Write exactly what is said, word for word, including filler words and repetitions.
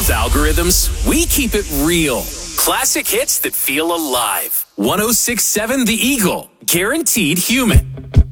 those algorithms. We keep it real. Classic hits that feel alive. one oh six point seven The Eagle. Guaranteed human.